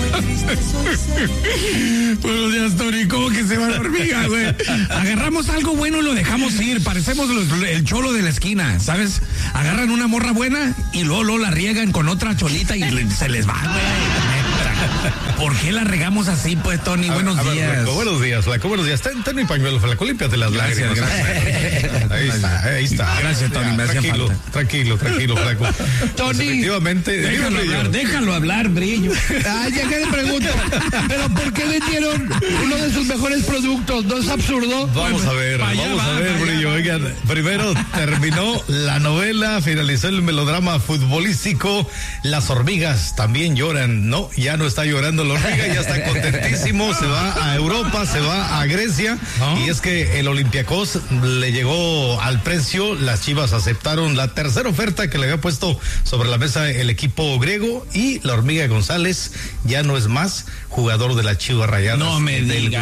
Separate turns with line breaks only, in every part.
Buenos días, Tony. ¿Cómo que se va la hormiga, güey? Agarramos algo bueno y lo dejamos ir. Parecemos el cholo de la esquina, ¿sabes? Agarran una morra buena y luego la riegan con otra cholita y se les va, güey. ¿Por qué la regamos así, pues, Tony? Buenos días.
Flaco, buenos días, Flaco. Buenos días. Ten mi pañuelo, Flaco. Límpiate las lágrimas.
Gracias.
Ahí está.
Gracias, Tony. Me hacía falta.
Tranquilo, Flaco.
Tony.
Pues efectivamente.
Déjalo hablar, Brillo.
Ay, ya que le pregunto, ¿pero por qué vendieron uno de sus mejores productos? ¿No es absurdo?
Vamos a ver, Brillo. Oigan, primero terminó la novela, finalizó el melodrama futbolístico. Las hormigas también lloran, ¿no? Ya no está llorando la hormiga, ya está contentísimo, se va a Europa, se va a Grecia, y es que el Olympiacos le llegó al precio, las Chivas aceptaron la tercera oferta que le había puesto sobre la mesa el equipo griego, y la hormiga González ya no es más jugador de las Chivas Rayadas.
No me digas,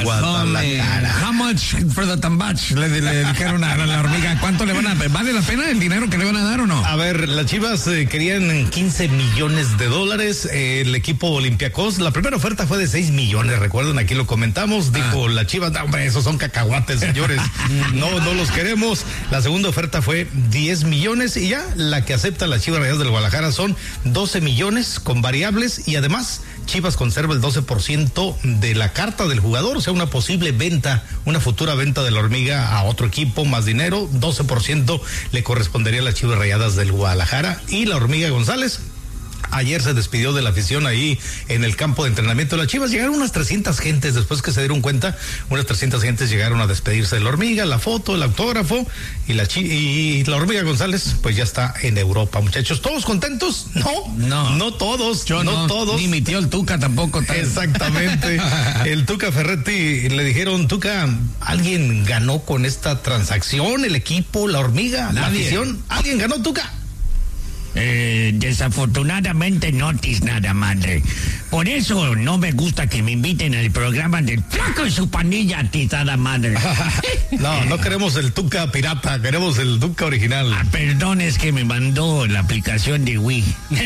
how much for the tambach le dijeron a la hormiga, ¿cuánto le van a, vale la pena el dinero que le van a dar o no?
A ver, las Chivas querían 15 millones de dólares, el equipo Olympiacos, la primera oferta fue de 6 millones, recuerden, aquí lo comentamos, dijo la Chivas, no, hombre, esos son cacahuates, señores, no los queremos. La segunda oferta fue 10 millones y ya la que acepta la Chivas Rayadas del Guadalajara son 12 millones con variables, y además Chivas conserva el 12% de la carta del jugador, o sea, una posible venta, una futura venta de la hormiga a otro equipo, más dinero, 12% le correspondería a las Chivas Rayadas del Guadalajara. Y la hormiga González ayer se despidió de la afición ahí en el campo de entrenamiento de las Chivas. Llegaron unas 300 gentes, después que se dieron cuenta, unas 300 gentes llegaron a despedirse de la hormiga, la foto, el autógrafo, y la hormiga González pues ya está en Europa, muchachos. ¿Todos contentos? No todos. No todos.
Ni mi tío el Tuca tampoco.
Exactamente. El Tuca Ferretti, le dijeron, Tuca, ¿alguien ganó con esta transacción? ¿El equipo, la hormiga, la afición? ¿Alguien ganó, Tuca?
Desafortunadamente no tis nada, madre. Por eso no me gusta que me inviten al programa del Flaco y su pandilla, tizada madre.
No queremos el Tuca pirata, queremos el Tuca original.
Perdón, es que me mandó la aplicación de Wii.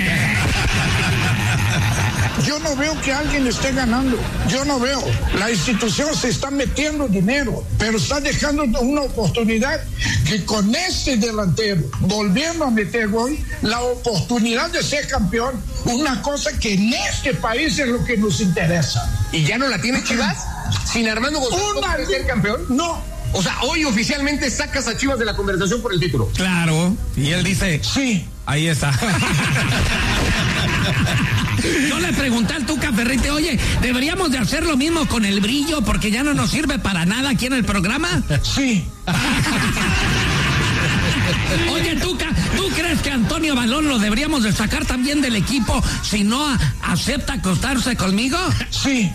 Yo no veo que alguien esté ganando. Yo no veo. La institución se está metiendo dinero, pero está dejando una oportunidad que con este delantero, volviendo a meter gol, la oportunidad de ser campeón, una cosa que en este país es lo que nos interesa.
¿Y ya no la tiene Chivas? ¿Sin Armando González ser campeón?
No.
O sea, hoy oficialmente sacas a Chivas de la conversación por el título.
Claro. Y él dice,
sí.
Ahí está.
Yo le pregunté al Tuca Ferretti, oye, ¿deberíamos de hacer lo mismo con el Brillo porque ya no nos sirve para nada aquí en el programa?
Sí.
Oye, Tuca, ¿tú crees que Antonio Balón lo deberíamos de sacar también del equipo si no acepta acostarse conmigo?
Sí.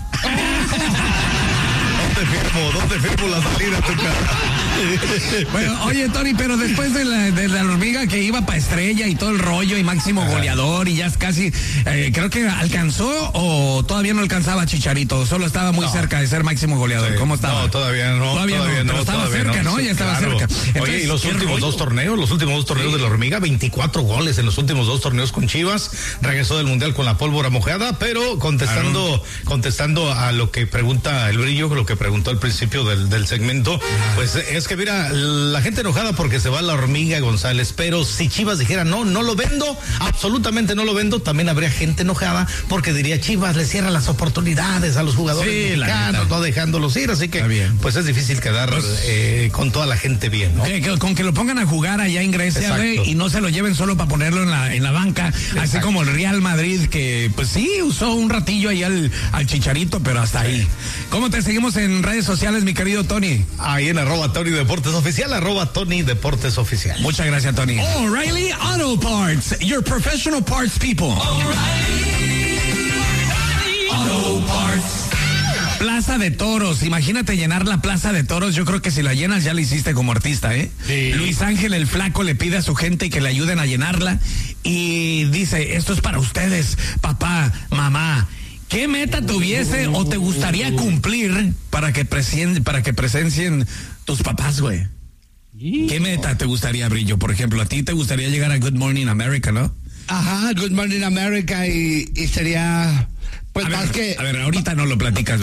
¿Dónde firmo la salida, Tuca?
Bueno, oye, Tony, pero después de la hormiga que iba para estrella y todo el rollo y máximo goleador y ya es casi, creo que alcanzó o todavía no alcanzaba Chicharito, solo estaba muy cerca de ser máximo goleador. Sí. ¿Cómo estaba?
No, todavía no.
Pero estaba cerca, ¿no? Ya estaba cerca. Entonces,
oye, y los últimos dos torneos de la hormiga, 24 goles en los últimos dos torneos con Chivas, regresó del Mundial con la pólvora mojada, pero contestando a lo que pregunta el Brillo, lo que preguntó al principio del segmento, pues es que mira, la gente enojada porque se va la hormiga González, pero si Chivas dijera no lo vendo, absolutamente no lo vendo, también habría gente enojada porque diría Chivas le cierra las oportunidades a los jugadores mexicanos, no dejándolos ir, así que pues es difícil quedar con toda la gente bien, ¿no?
Con que lo pongan a jugar allá en Grecia, güey, y no se lo lleven solo para ponerlo en la banca, así como el Real Madrid, que pues sí usó un ratillo ahí al Chicharito, pero hasta ahí. ¿Cómo te seguimos en redes sociales, mi querido Tony?
Ahí en @Tony Deportes Oficial, @Tony Deportes Oficial.
Muchas gracias, Tony.
O'Reilly Auto Parts, your professional parts people.
O'Reilly Auto Parts. Plaza de Toros, imagínate llenar la Plaza de Toros, yo creo que si la llenas ya la hiciste como artista, ¿eh? Sí. Luis Ángel el Flaco le pide a su gente que le ayuden a llenarla y dice, esto es para ustedes, papá, mamá. ¿Qué meta tuviese o te gustaría cumplir para que presencien tus papás, güey? ¿Qué meta te gustaría, Brillo? Por ejemplo, a ti te gustaría llegar a Good Morning America, ¿no?
Ajá, Good Morning America y sería Pues
a
más
ver,
que...
A ver, ahorita no lo platicas,